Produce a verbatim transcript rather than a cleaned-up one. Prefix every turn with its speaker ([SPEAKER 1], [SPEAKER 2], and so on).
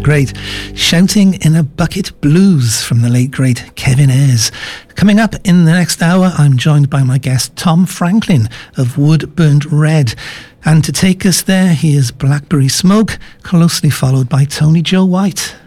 [SPEAKER 1] great. Shouting in a Bucket Blues from the late, great Kevin Ayers. Coming up in the next hour, I'm joined by my guest Tom Franklin of Wood Burnt Red. And to take us there, he is Blackberry Smoke, closely followed by Tony Joe White.